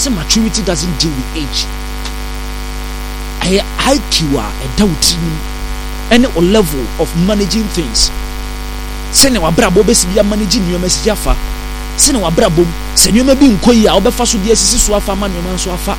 Say maturity doesn't deal with age. IQ a doubting any level of managing things. Say no abrabo besi bia managing your message afa. Say no abrabo, say you may be nkoyi a obefa so dia sisi so afa ma no man so afa.